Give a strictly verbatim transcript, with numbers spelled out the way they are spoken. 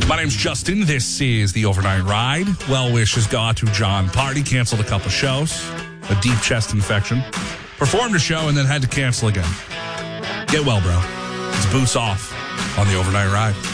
My name's Justin. This is the Overnight Ride. Well wishes go out to John Party. Canceled a couple shows. A deep chest infection. Performed a show and then had to cancel again. Get well, bro. It's Boots off on the Overnight Ride.